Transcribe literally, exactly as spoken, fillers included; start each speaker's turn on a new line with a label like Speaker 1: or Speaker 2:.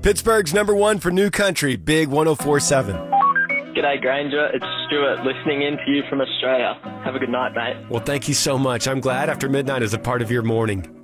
Speaker 1: Pittsburgh's number one for new country, Big one oh four point seven.
Speaker 2: G'day, Granger. It's Stuart listening in to you from Australia. Have a good night, mate.
Speaker 1: Well, thank you so much. I'm glad After Midnight is a part of your morning.